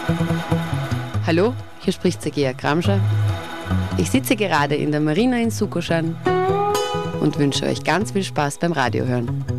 Hallo, hier spricht Sergeja Gramscher. Ich sitze gerade in der Marina in Sukoschan und wünsche euch ganz viel Spaß beim Radiohören.